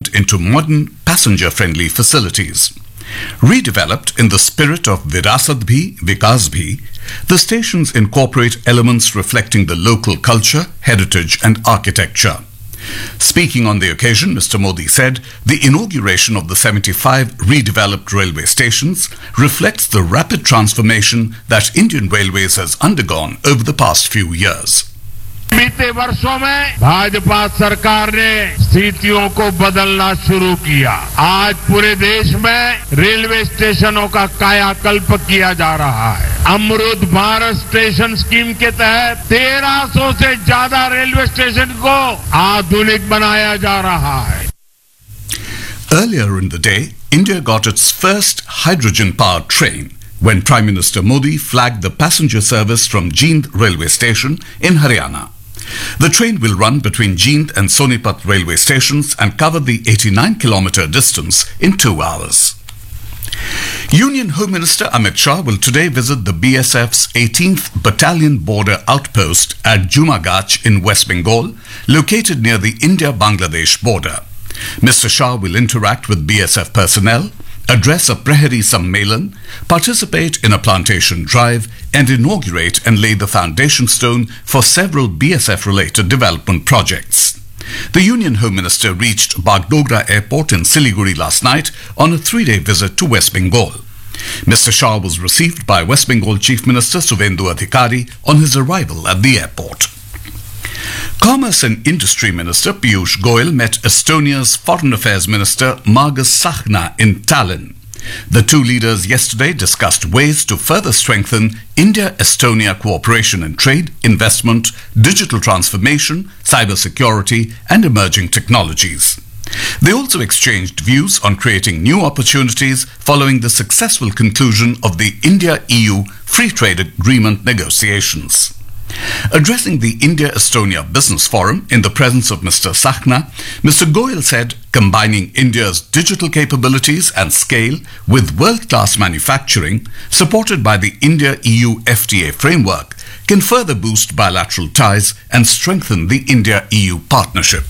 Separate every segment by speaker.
Speaker 1: development into modern, passenger-friendly facilities. Redeveloped in the spirit of Virasat Bhi, Vikas Bhi, the stations incorporate elements reflecting the local culture, heritage and architecture. Speaking on the occasion, Mr. Modi said the inauguration of the 75 redeveloped railway stations reflects the rapid transformation that Indian Railways has undergone over the past few years.
Speaker 2: बीते वर्षों में भाजपा सरकार ने स्थितियों को बदलना शुरू किया। आज पूरे देश में रेलवे स्टेशनों का कायाकल्प किया जा रहा है। अमृत भारत स्टेशन स्कीम के तहत 1300 से ज्यादा रेलवे स्टेशन को आधुनिक बनाया जा रहा है।
Speaker 1: Earlier in the day, India got its first hydrogen-powered train when Prime Minister Modi flagged the passenger service from Jind railway station in Haryana. The train will run between Jind and Sonipat railway stations and cover the 89-kilometer distance in 2 hours. Union Home Minister Amit Shah will today visit the BSF's 18th Battalion Border Outpost at Jumagach in West Bengal, located near the India-Bangladesh border. Mr. Shah will interact with BSF personnel, address a Prahari Sammelan, participate in a plantation drive, and inaugurate and lay the foundation stone for several BSF-related development projects. The Union Home Minister reached Bagdogra Airport in Siliguri last night on a 3-day visit to West Bengal. Mr. Shah was received by West Bengal Chief Minister Suvendu Adhikari on his arrival at the airport. Commerce and Industry Minister Piyush Goyal met Estonia's Foreign Affairs Minister Margus Tsahkna in Tallinn. The two leaders yesterday discussed ways to further strengthen India-Estonia cooperation in trade, investment, digital transformation, cybersecurity and emerging technologies. They also exchanged views on creating new opportunities following the successful conclusion of the India-EU Free Trade Agreement negotiations. Addressing the India-Estonia Business Forum in the presence of Mr. Tsahkna, Mr. Goyal said combining India's digital capabilities and scale with world-class manufacturing, supported by the India-EU FTA framework, can further boost bilateral ties and strengthen the India-EU partnership.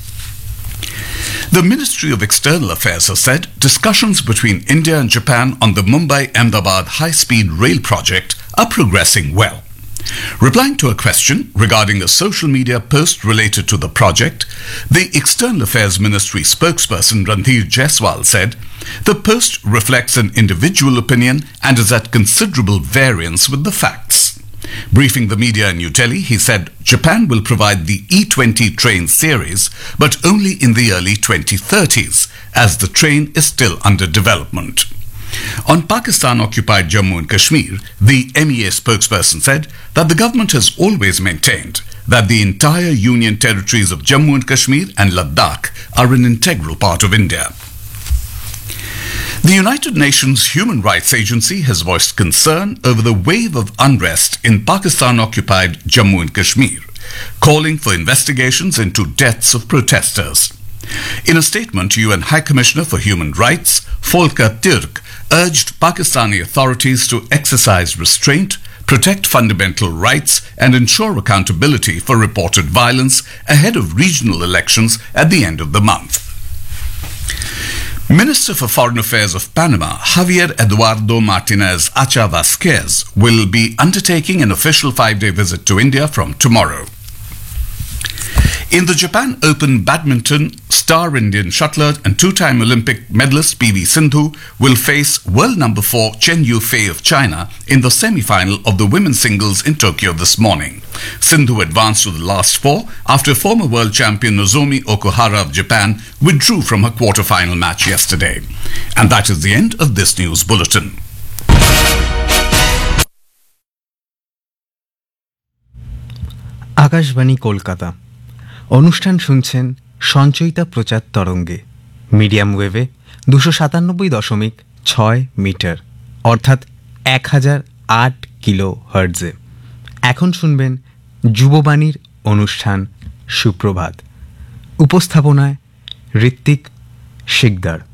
Speaker 1: The Ministry of External Affairs has said discussions between India and Japan on the Mumbai-Ahmedabad high-speed rail project are progressing well. Replying to a question regarding a social media post related to the project, the External Affairs Ministry spokesperson Randhir Jaiswal said, "The post reflects an individual opinion and is at considerable variance with the facts." Briefing the media in New Delhi, he said Japan will provide the E20 train series, but only in the early 2030s, as the train is still under development. On Pakistan-occupied Jammu and Kashmir, the MEA spokesperson said that the government has always maintained that the entire union territories of Jammu and Kashmir and Ladakh are an integral part of India. The United Nations Human Rights Agency has voiced concern over the wave of unrest in Pakistan-occupied Jammu and Kashmir, calling for investigations into deaths of protesters. In a statement, UN High Commissioner for Human Rights, Volker Türk, urged Pakistani authorities to exercise restraint, protect fundamental rights, and ensure accountability for reported violence ahead of regional elections at the end of the month. Minister for Foreign Affairs of Panama, Javier Eduardo Martinez Acha Vasquez, will be undertaking an official 5-day visit to India from tomorrow. In the Japan Open Badminton, star Indian shuttler and 2-time Olympic medalist PV Sindhu will face world number 4 Chen Yufei of China in the semi-final of the women's singles in Tokyo this morning. Sindhu advanced to the last 4 after former world champion Nozomi Okuhara of Japan withdrew from her quarter-final match yesterday. And that is the end of this news bulletin.
Speaker 3: Akashvani Kolkata অনুষ্ঠান শুনছেন সঞ্চয়িতা প্রচার তরঙ্গে medium ওয়েভে 297.6 metre অর্থাৎ 1008 kilo হার্টজে। এখন শুনবেন যুববাণীর অনুষ্ঠান সুপ্রভাত। উপস্থাপনায় ঋত্বিক শিকদার।